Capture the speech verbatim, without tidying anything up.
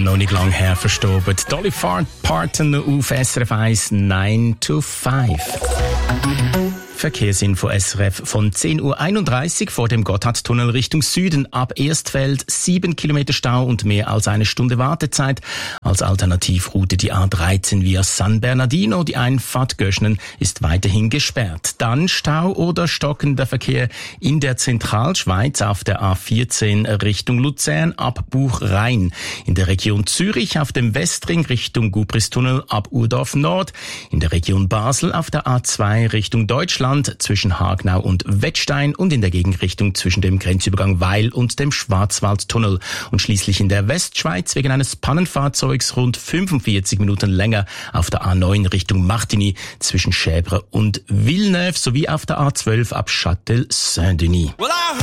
noch nicht lang her verstorben. Dolly Parton auf S R F eins nine to five. Verkehrsinfo S R F von zehn Uhr einunddreißig vor dem Gotthardtunnel Richtung Süden ab Erstfeld, sieben Kilometer Stau und mehr als eine Stunde Wartezeit. Als Alternativroute die A dreizehn via San Bernardino, die Einfahrt Göschnen ist weiterhin gesperrt. Dann Stau oder stockender Verkehr in der Zentralschweiz auf der A vierzehn Richtung Luzern ab Buchrhein. In der Region Zürich auf dem Westring Richtung Gubristunnel ab Urdorf Nord. In der Region Basel auf der A zwei Richtung Deutschland zwischen Hagnau und Wettstein und in der Gegenrichtung zwischen dem Grenzübergang Weil und dem Schwarzwaldtunnel. Und schließlich in der Westschweiz wegen eines Pannenfahrzeugs rund fünfundvierzig Minuten länger auf der A neun Richtung Martigny zwischen Schäbre und Villeneuve sowie auf der A zwölf ab Châtel-Saint-Denis.